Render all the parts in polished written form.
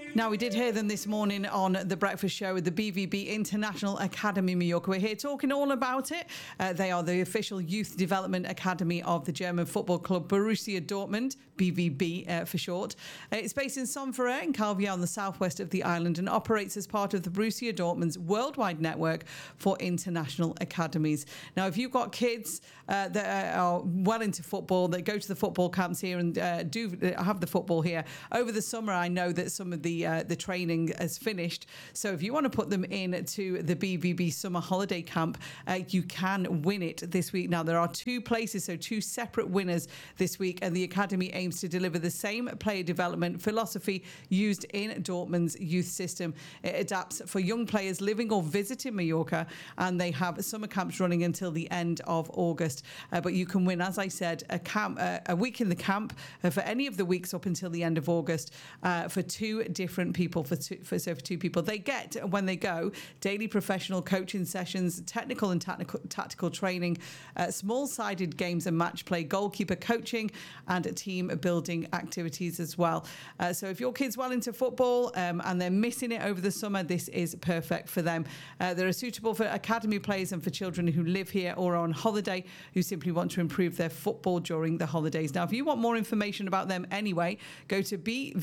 Now, we did hear them this morning on The Breakfast Show with the BVB International Academy Mallorca. We're here talking all about it. They are the official youth development academy of the German football club Borussia Dortmund, BVB for short. It's based in Sonfere in Calvià on the southwest of the island and operates as part of the Borussia Dortmund's worldwide network for international academies. Now, if you've got kids that are well into football, that go to the football camps here and do have the football here, over the summer I know that some of the training has finished. So if you want to put them in to the BVB summer holiday camp, you can win it this week. Now, there are two places, so two separate winners this week, and the academy aims to deliver the same player development philosophy used in Dortmund's youth system. It adapts for young players living or visiting Mallorca, and they have summer camps running until the end of August. But you can win, as I said, a week in the camp for any of the weeks up until the end of August for two different people, for two people. They get, when they go, daily professional coaching sessions, technical and tactical training, small-sided games and match play, goalkeeper coaching, and team building activities as well. So if your kid's well into football and they're missing it over the summer, this is perfect for them. They're suitable for academy players and for children who live here or are on holiday who simply want to improve their football during the holidays. Now, if you want more information about them anyway, go to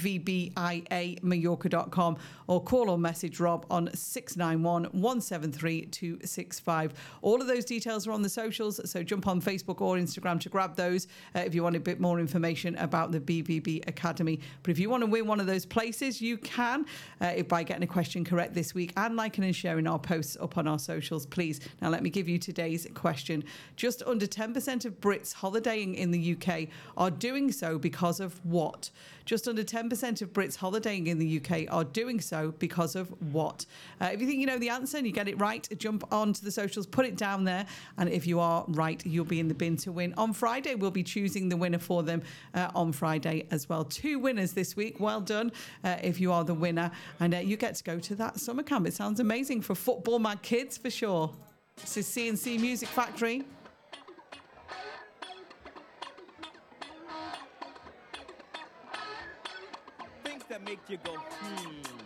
bvbiamallorca.com or call or message Rob on 691 173 265. All of those details are on the socials, so jump on Facebook or Instagram to grab those if you want a bit more information about the BVB Academy. But if you want to win one of those places, you can by getting a question correct this week and liking and sharing our posts up on our socials, please. Now, let me give you today's question. Just under 10% of Brits holidaying in the UK are doing so because of what? Just under 10% of Brits holidaying in the UK are doing so because of what? If you think you know the answer and you get it right, jump onto the socials, put it down there, and if you are right, you'll be in the bin to win. On Friday, we'll be choosing the winner for them on Friday as well. Two winners this week. Well done if you are the winner, and you get to go to that summer camp. It sounds amazing for football mad kids for sure. This is CNC Music Factory. Things that make you go,